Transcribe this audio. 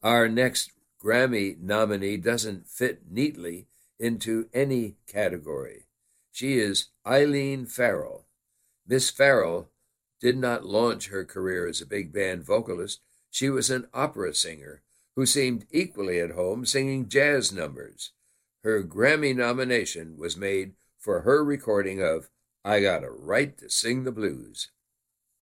Our next Grammy nominee doesn't fit neatly into any category. She is Eileen Farrell. Miss Farrell did not launch her career as a big band vocalist. She was an opera singer who seemed equally at home singing jazz numbers. Her Grammy nomination was made for her recording of I Got a Right to Sing the Blues.